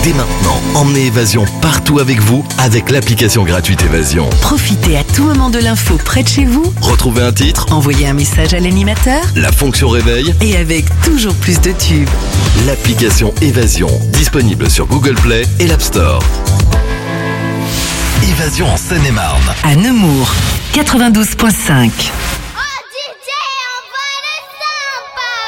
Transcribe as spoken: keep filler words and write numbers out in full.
dès maintenant. Emmenez Évasion partout avec vous avec l'application gratuite Évasion. Profitez à tout moment de l'info près de chez vous. Retrouvez un titre, Envoyez un message à l'animateur. la fonction réveil, Et avec toujours plus de tubes. l'application Évasion, disponible sur Google Play et l'App Store. Évasion en Seine-et-Marne. À Nemours, quatre-vingt-douze virgule cinq.